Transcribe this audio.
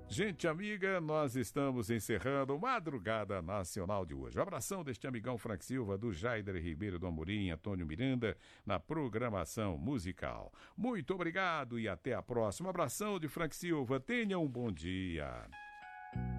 Gente amiga, nós estamos encerrando o Madrugada Nacional de hoje. Um abração deste amigão Frank Silva, do Jaider Ribeiro, do Amorim, Antônio Miranda, na programação musical. Muito obrigado e até a próxima. Um abração de Frank Silva. Tenha um bom dia.